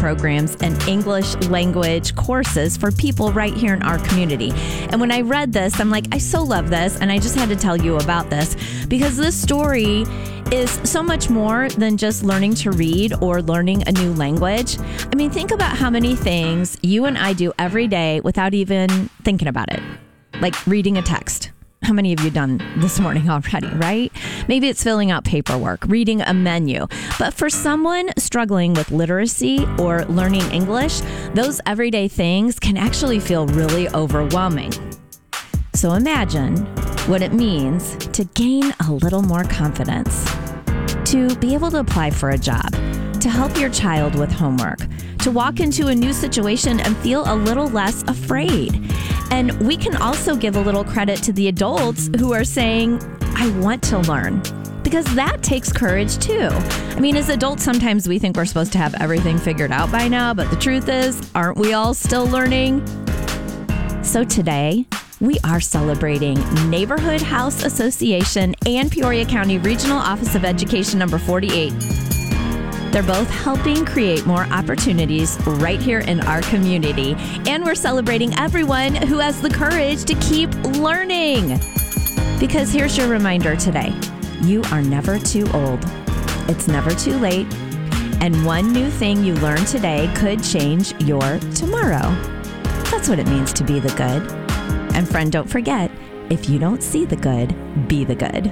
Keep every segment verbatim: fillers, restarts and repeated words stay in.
programs and English language courses for people right here in our community. And when I read this, I'm like, I so love this. And I just had to tell you about this because this story is so much more than just learning to read or learning a new language. I mean, think about how many things you and I do every day without even thinking about it, like reading a text. How many of you done this morning already, right? Maybe it's filling out paperwork, reading a menu. But for someone struggling with literacy or learning English, those everyday things can actually feel really overwhelming. So imagine what it means to gain a little more confidence, to be able to apply for a job, to help your child with homework, to walk into a new situation and feel a little less afraid. And we can also give a little credit to the adults who are saying, I want to learn, because that takes courage too. I mean, as adults, sometimes we think we're supposed to have everything figured out by now, but the truth is, aren't we all still learning? So today, we are celebrating Neighborhood House Association and Peoria County Regional Office of Education number forty-eight. They're both helping create more opportunities right here in our community. And we're celebrating everyone who has the courage to keep learning. Because here's your reminder today. You are never too old. It's never too late. And one new thing you learn today could change your tomorrow. That's what it means to be the good. And friend, don't forget, if you don't see the good, be the good.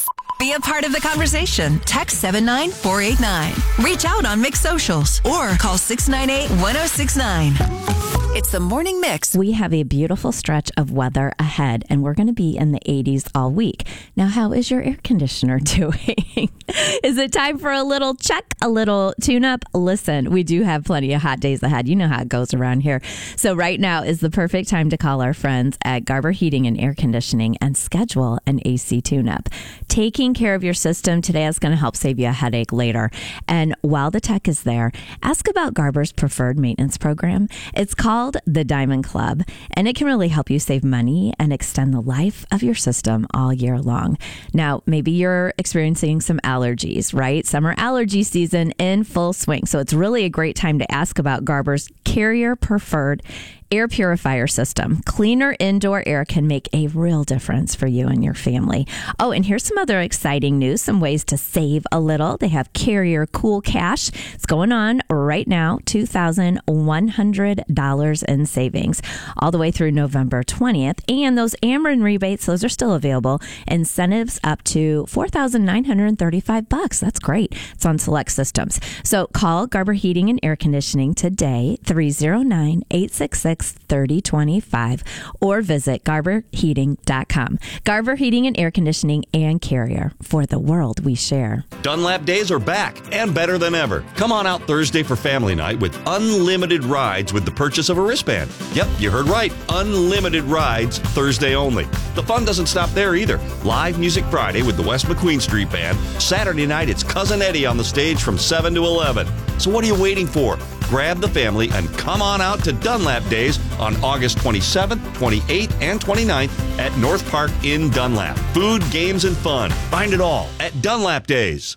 Be a part of the conversation. Text seven nine four eight nine. Reach out on Mix Socials or call six nine eight, one oh six nine. It's the Morning Mix. We have a beautiful stretch of weather ahead, and we're going to be in the eighties all week. Now, how is your air conditioner doing? Is it time for a little check, a little tune-up? Listen, we do have plenty of hot days ahead. You know how it goes around here. So right now is the perfect time to call our friends at Garber Heating and Air Conditioning and schedule an A C tune-up. Taking care of your system today is going to help save you a headache later. And while the tech is there, ask about Garber's preferred maintenance program. It's called the Diamond Club, and it can really help you save money and extend the life of your system all year long. Now, maybe you're experiencing some allergies, right? Summer allergy season in full swing. So it's really a great time to ask about Garber's Carrier Preferred air purifier system. Cleaner indoor air can make a real difference for you and your family. Oh, and here's some other exciting news, some ways to save a little. They have Carrier Cool Cash. It's going on right now, two thousand one hundred dollars in savings all the way through November twentieth. And those Ameren rebates, those are still available. Incentives up to four thousand nine hundred thirty-five bucks. That's great. It's on select systems. So call Garber Heating and Air Conditioning today, three oh nine, eight six six, three oh two five, or visit garber heating dot com. Garber Heating and Air Conditioning and Carrier, for the world we share. Dunlap Days are back and better than ever. Come on out Thursday for family night with unlimited rides with the purchase of a wristband. Yep, you heard right. Unlimited rides Thursday only. The fun doesn't stop there either. Live Music Friday with the West McQueen Street Band. Saturday night, it's Cousin Eddie on the stage from seven to eleven. So what are you waiting for? Grab the family and come on out to Dunlap Days on August twenty-seventh, twenty-eighth, and twenty-ninth at North Park in Dunlap. Food, games, and fun. Find it all at Dunlap Days.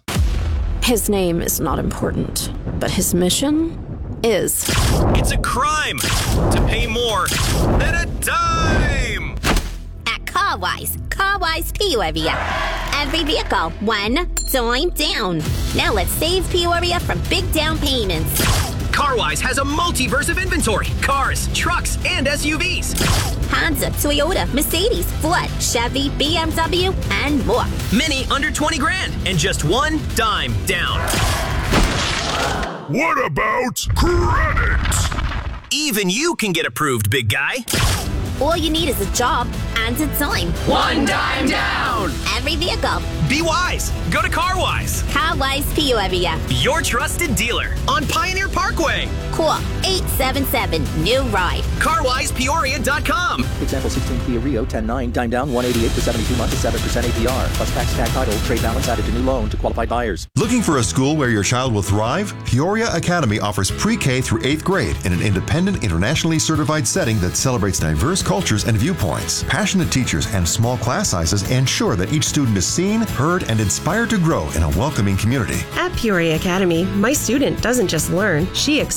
His name is not important, but his mission is. It's a crime to pay more than a dime. At CarWise, CarWise Peoria. Every vehicle, one dime down. Now let's save Peoria from big down payments. CarWise has a multiverse of inventory. Cars, trucks, and S U Vs. Honda, Toyota, Mercedes, Ford, Chevy, B M W, and more. Many under twenty grand and just one dime down. What about credit? Even you can get approved, big guy. All you need is a job and a dime. One dime down. Every vehicle. Be wise. Go to CarWise. CarWise Peoria. Your trusted dealer on Pioneer Parkway. Call eight seven seven, new ride. car wise peoria dot com. Example sixteen Kia Rio ten nine, dime down one eighty-eight for seventy-two months at seven percent A P R. Plus tax, tag title, trade balance added to new loan to qualified buyers. Looking for a school where your child will thrive? Peoria Academy offers pre-K through eighth grade in an independent, internationally certified setting that celebrates diverse cultures and viewpoints. Passionate teachers and small class sizes ensure that each student is seen, heard, and inspired to grow in a welcoming community. At Peoria Academy, my student doesn't just learn, she